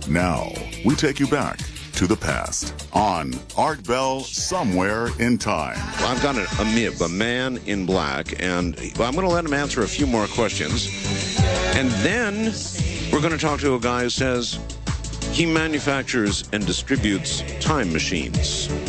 Now, we take you back to the past on Art Bell Somewhere in Time. Well, I've got a MIB, a man in black, and I'm going to let him answer a few more questions. And then we're going to talk to a guy who says he manufactures and distributes time machines.